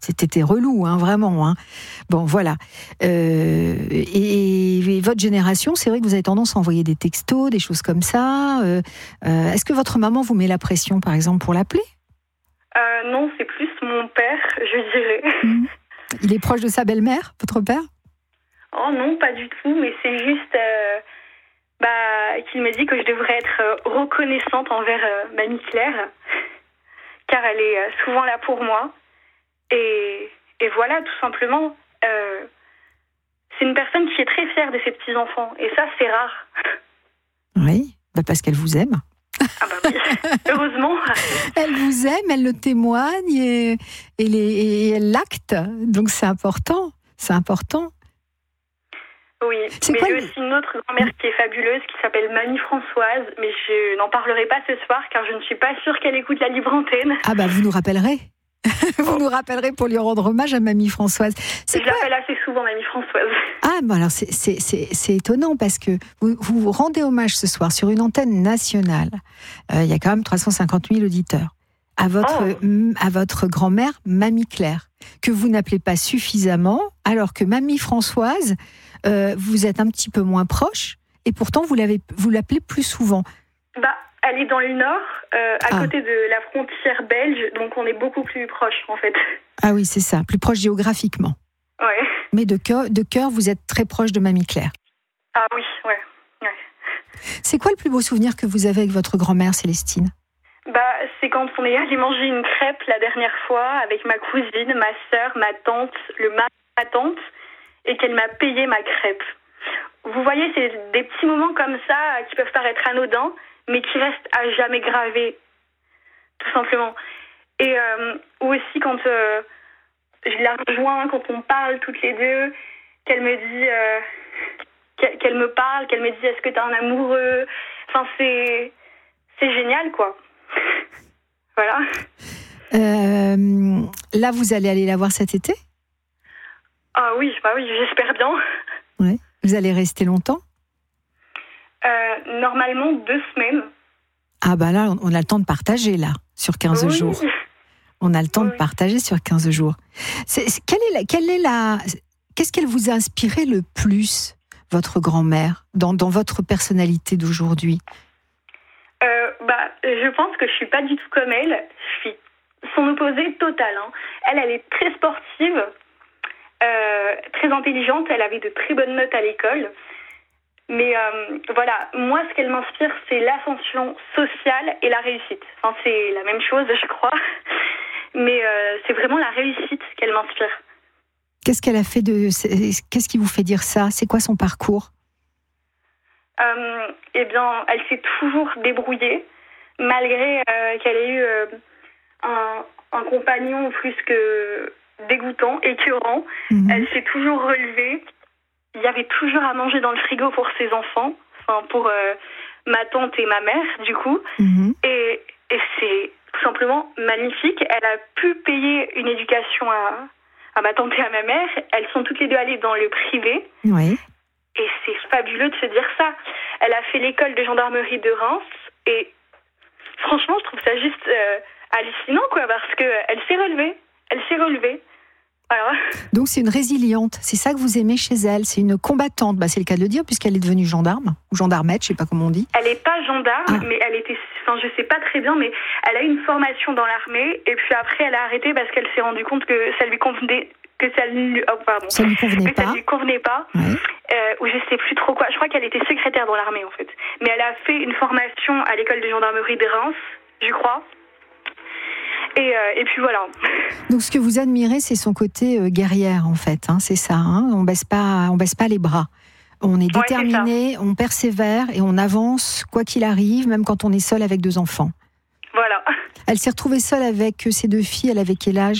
c'était relou, hein, vraiment. Hein. Bon, voilà. Et votre génération, c'est vrai que vous avez tendance à envoyer des textos, des choses comme ça. Est-ce que votre maman vous met la pression, par exemple, pour l'appeler ? Non, c'est plus mon père, je dirais. Il est proche de sa belle-mère, votre père ? Oh non, pas du tout, mais c'est juste qu'il me dit que je devrais être reconnaissante envers Mamie Claire, car elle est souvent là pour moi. Et voilà, tout simplement, c'est une personne qui est très fière de ses petits-enfants, et ça, c'est rare. Oui, parce qu'elle vous aime. Ah bah oui, heureusement. Elle vous aime, elle le témoigne et elle l'acte. Donc c'est important. C'est important. Oui, mais j'ai aussi une autre grand-mère qui est fabuleuse, qui s'appelle Mamie Françoise, mais je n'en parlerai pas ce soir, car je ne suis pas sûre qu'elle écoute la libre antenne. Ah bah vous nous rappellerez. Vous nous rappellerez pour lui rendre hommage à Mamie Françoise. Je l'appelle assez souvent Mamie Françoise. Ah, bon alors c'est étonnant parce que vous rendez hommage ce soir sur une antenne nationale. Il y a quand même 350 000 auditeurs. À votre grand-mère, Mamie Claire, que vous n'appelez pas suffisamment, alors que Mamie Françoise, vous êtes un petit peu moins proche, et pourtant vous l'appelez plus souvent. Elle est dans le nord, à côté de la frontière belge, donc on est beaucoup plus proche en fait. Ah oui, c'est ça, plus proche géographiquement. Ouais. Mais de cœur, vous êtes très proche de Mamie Claire. Ah oui, ouais. C'est quoi le plus beau souvenir que vous avez avec votre grand-mère, Célestine ? C'est quand on est allé manger une crêpe la dernière fois avec ma cousine, ma sœur, ma tante, le mari de ma tante, et qu'elle m'a payé ma crêpe. Vous voyez, c'est des petits moments comme ça qui peuvent paraître anodins, mais qui restent à jamais gravés, tout simplement. Et aussi quand je la rejoins, quand on parle toutes les deux, qu'elle me dit, qu'elle me parle, qu'elle me dit est-ce que t'as un amoureux, enfin c'est génial quoi. Voilà. Là vous allez aller la voir cet été ? Ah oui, j'espère bien. Ouais. Vous allez rester longtemps ? Normalement 2 semaines. Ah là, on a le temps de partager là, sur 15 jours. On a le temps de partager sur 15 jours. Qu'est-ce qu'elle vous a inspiré le plus, votre grand-mère, dans votre personnalité d'aujourd'hui ? Je pense que je suis pas du tout comme elle. Je suis son opposé total. Hein. Elle est très sportive, très intelligente. Elle avait de très bonnes notes à l'école. Mais voilà, moi, ce qu'elle m'inspire, c'est l'ascension sociale et la réussite. Enfin, c'est la même chose, je crois. Mais c'est vraiment la réussite qu'elle m'inspire. Qu'est-ce qu'elle a fait Qu'est-ce qui vous fait dire ça ? C'est quoi son parcours ? Elle s'est toujours débrouillée, malgré qu'elle ait eu un compagnon plus que dégoûtant, écœurant. Mm-hmm. Elle s'est toujours relevée. Il y avait toujours à manger dans le frigo pour ses enfants, enfin pour ma tante et ma mère, du coup. Mm-hmm. Et c'est tout simplement magnifique. Elle a pu payer une éducation à ma tante et à ma mère. Elles sont toutes les deux allées dans le privé. Oui. Et c'est fabuleux de se dire ça. Elle a fait l'école de gendarmerie de Reims. Et franchement, je trouve ça juste hallucinant, quoi, parce qu'elle s'est relevée. Elle s'est relevée. Voilà. Donc c'est une résiliente, c'est ça que vous aimez chez elle, c'est une combattante, c'est le cas de le dire puisqu'elle est devenue gendarme, ou gendarmette, je sais pas comment on dit. Elle n'est pas gendarme, mais elle était, je sais pas très bien, mais elle a eu une formation dans l'armée, et puis après elle a arrêté parce qu'elle s'est rendue compte que ça lui convenait, ça lui convenait pas, oui. Ou je sais plus trop quoi, je crois qu'elle était secrétaire dans l'armée en fait, mais elle a fait une formation à l'école de gendarmerie de Reims, je crois. Et puis voilà. Donc ce que vous admirez, c'est son côté guerrière en fait, hein, c'est ça. Hein, on baisse pas les bras. On est déterminé, on persévère et on avance quoi qu'il arrive, même quand on est seul avec 2 enfants. Voilà. Elle s'est retrouvée seule avec ses 2 filles. Elle avait quel âge ?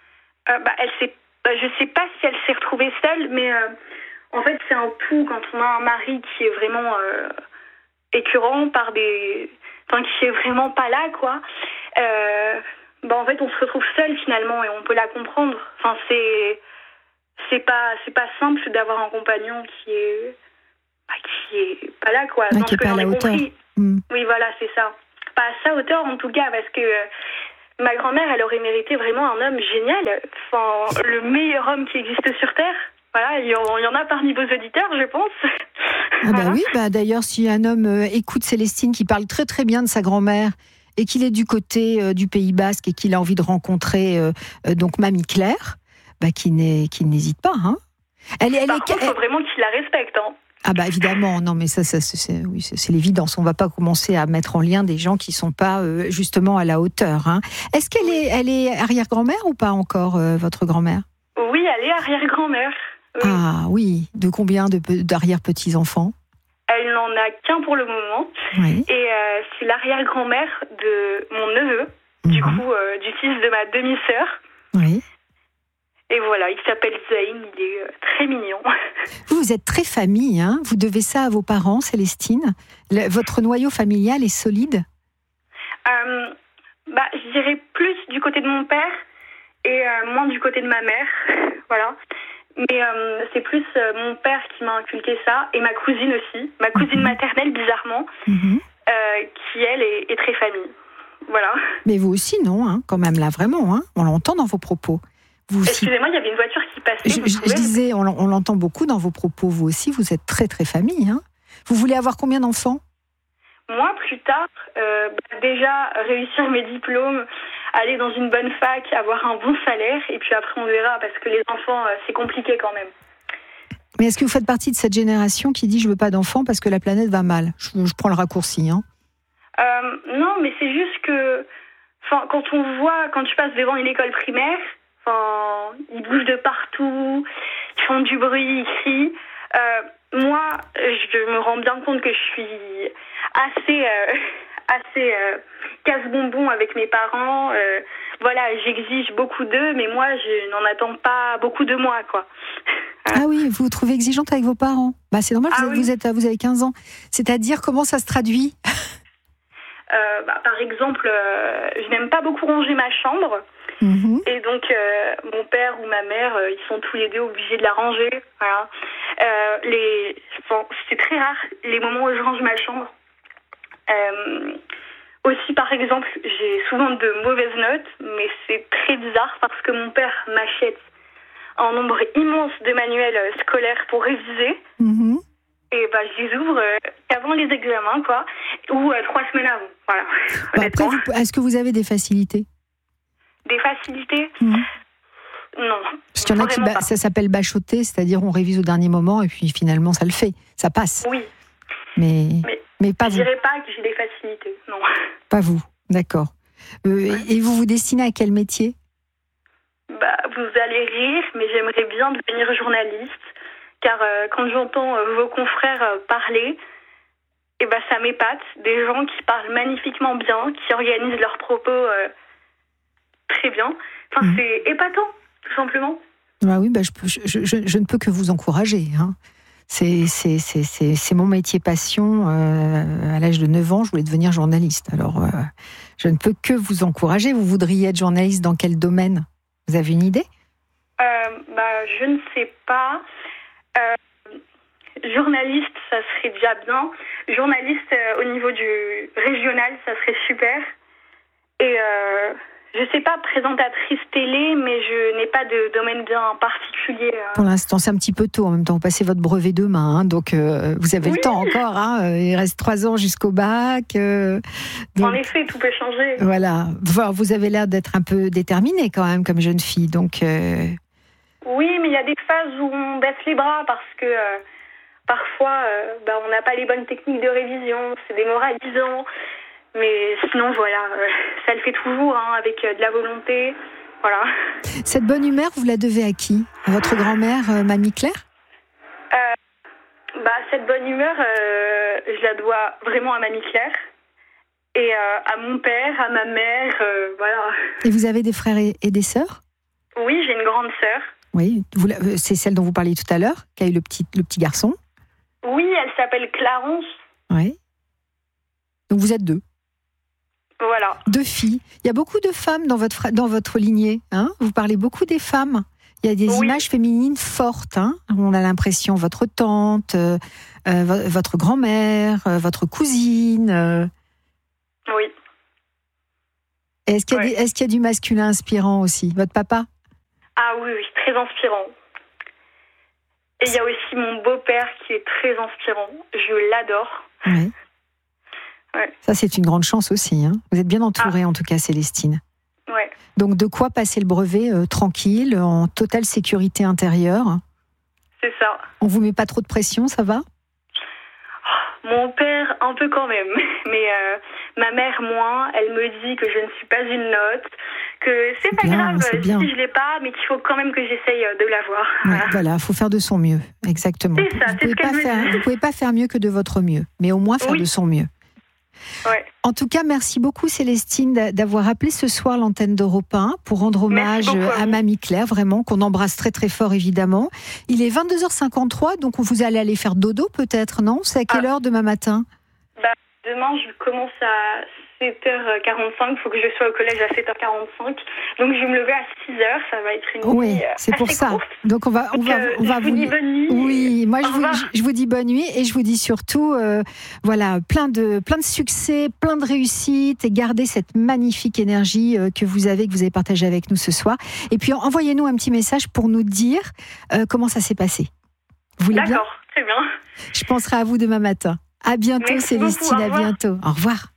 Je sais pas si elle s'est retrouvée seule, mais en fait c'est un tout quand on a un mari qui est vraiment écœurant qui est vraiment pas là quoi. En fait, on se retrouve seul finalement et on peut la comprendre. Enfin, c'est pas simple d'avoir un compagnon qui est pas là quoi. Qui est pas à la hauteur. Oui, voilà, c'est ça. Pas à sa hauteur en tout cas, parce que ma grand-mère, elle aurait mérité vraiment un homme génial, enfin, le meilleur homme qui existe sur Terre. Voilà, il y en a parmi vos auditeurs, je pense. Ah bah oui, d'ailleurs, si un homme écoute Célestine qui parle très très bien de sa grand-mère et qu'il est du côté du Pays Basque et qu'il a envie de rencontrer donc Mamie Claire, qu'il n'hésite pas. Hein. Par contre, il faut vraiment qu'il la respecte. Hein. Ah bah évidemment, non mais ça c'est l'évidence. On va pas commencer à mettre en lien des gens qui sont pas justement à la hauteur. Hein. Est-ce qu'elle est arrière-grand-mère ou pas encore, votre grand-mère ? Oui, elle est arrière-grand-mère. Oui. Ah oui, de combien d'arrière-petits-enfants ? Elle n'en a qu'un pour le moment. Oui. Et c'est l'arrière-grand-mère de mon neveu, du coup, du fils de ma demi-sœur. Oui. Et voilà, il s'appelle Zayn, il est très mignon. Vous êtes très famille, hein ? Vous devez ça à vos parents, Célestine ? Votre noyau familial est solide ? Je dirais plus du côté de mon père et moins du côté de ma mère. Voilà. Mais c'est plus mon père qui m'a inculqué ça, et ma cousine aussi, ma cousine maternelle, bizarrement, qui, elle, est très famille. Voilà. Mais vous aussi, non, hein, quand même, là, vraiment, hein, on l'entend dans vos propos. Vous aussi... Excusez-moi, il y avait une voiture qui passait. Je disais, on l'entend beaucoup dans vos propos, vous aussi, vous êtes très, très famille. Hein. Vous voulez avoir combien d'enfants ? Moi, plus tard, déjà réussir mes diplômes, aller dans une bonne fac, avoir un bon salaire, et puis après on verra, parce que les enfants, c'est compliqué quand même. Mais est-ce que vous faites partie de cette génération qui dit « je veux pas d'enfants parce que la planète va mal » ? Je prends le raccourci. Hein. Non, mais c'est juste que quand tu passes devant une école primaire, ils bougent de partout, ils font du bruit, ils crient. Moi, je me rends bien compte que je suis assez casse-bonbon avec mes parents. Voilà, j'exige beaucoup d'eux, mais moi, je n'en attends pas beaucoup de moi, quoi. Ah oui, vous vous trouvez exigeante avec vos parents ? C'est normal, vous avez 15 ans. C'est-à-dire, comment ça se traduit ? Par exemple, je n'aime pas beaucoup ranger ma chambre. Et donc, mon père ou ma mère, ils sont tous les deux obligés de la ranger. Voilà. C'est très rare les moments où je range ma chambre. Aussi, par exemple, j'ai souvent de mauvaises notes, mais c'est très bizarre parce que mon père m'achète un nombre immense de manuels scolaires pour réviser. Et je les ouvre avant les examens, quoi, ou 3 semaines avant. Voilà. Après, est-ce que vous avez des facilités ? Des facilités ? Non. Parce qu'il y en a qui ça s'appelle bachoter, c'est-à-dire on révise au dernier moment et puis finalement ça le fait, ça passe. Oui. Mais pas vous. Je dirais pas que j'ai des facilités, non. Pas vous, d'accord. Et vous vous destinez à quel métier ? Vous allez rire, mais j'aimerais bien devenir journaliste, car quand j'entends vos confrères parler, ça m'épate. Des gens qui parlent magnifiquement bien, qui organisent leurs propos très bien. C'est épatant, tout simplement. Oui, je ne peux que vous encourager. Hein. C'est mon métier passion. À l'âge de 9 ans, je voulais devenir journaliste. Alors, je ne peux que vous encourager. Vous voudriez être journaliste dans quel domaine ? Vous avez une idée ? Je ne sais pas. Journaliste, ça serait déjà bien. Journaliste au niveau du régional, ça serait super. Et je sais pas, présentatrice télé, mais je n'ai pas de domaine bien particulier. Pour l'instant, c'est un petit peu tôt. En même temps, vous passez votre brevet demain, hein, donc vous avez le temps encore. Hein, il reste 3 ans jusqu'au bac. Donc, en effet, tout peut changer. Voilà. Vous avez l'air d'être un peu déterminée quand même comme jeune fille, donc. Oui, mais il y a des phases où on baisse les bras parce que parfois, on n'a pas les bonnes techniques de révision, c'est démoralisant. Mais sinon, voilà, ça le fait toujours, hein, avec de la volonté. Voilà. Cette bonne humeur, vous la devez à qui ? À votre grand-mère, Mamie Claire ? Cette bonne humeur, je la dois vraiment à Mamie Claire. Et à mon père, à ma mère, voilà. Et vous avez des frères et des sœurs ? Oui, j'ai une grande sœur. Oui, c'est celle dont vous parliez tout à l'heure, qui a eu le petit garçon ? Oui, elle s'appelle Clarence. Oui. Donc vous êtes 2. Voilà. 2 filles. Il y a beaucoup de femmes dans votre lignée. Hein, vous parlez beaucoup des femmes. Il y a des images féminines fortes. Hein. On a l'impression, votre tante, votre grand-mère, votre cousine. Oui. Est-ce qu'il y a du masculin inspirant aussi? Votre papa? Ah oui, très inspirant. Et il y a aussi mon beau-père qui est très inspirant. Je l'adore. Oui. Ouais. Ça, c'est une grande chance aussi. Hein. Vous êtes bien entourée, en tout cas, Célestine. Ouais. Donc, de quoi passer le brevet tranquille, en totale sécurité intérieure? C'est ça. On vous met pas trop de pression, ça va? Mon père, un peu quand même. Mais ma mère, moins. Elle me dit que je ne suis pas une note, que c'est pas grave si je l'ai pas, mais qu'il faut quand même que j'essaye de l'avoir. Ouais, voilà, faut faire de son mieux, exactement. C'est ça, Vous pouvez pas faire mieux que de votre mieux, mais au moins faire de son mieux. Ouais. En tout cas, merci beaucoup Célestine d'avoir appelé ce soir l'antenne d'Europe 1 pour rendre hommage à Mamie Claire, vraiment, qu'on embrasse très très fort évidemment. Il est 22h53, donc vous allez aller faire dodo peut-être, non? C'est à quelle heure demain matin? Demain, je commence à 7h45, il faut que je sois au collège à 7h45. Donc je vais me lever à 6h, ça va être une nuit c'est pour ça. Courte. Donc on va vous dire bonne nuit. Oui, moi je vous dis bonne nuit et je vous dis surtout voilà, plein de succès, plein de réussites et gardez cette magnifique énergie que vous avez partagée avec nous ce soir. Et puis envoyez-nous un petit message pour nous dire comment ça s'est passé. Vous voulez bien? D'accord, très bien. Je penserai à vous demain matin. À bientôt. Merci Célestine, à bientôt. Au revoir.